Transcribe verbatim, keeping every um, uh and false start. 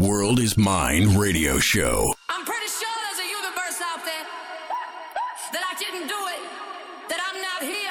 World Is Mine radio show. I'm pretty sure there's a universe out there that I didn't do it, that I'm not here.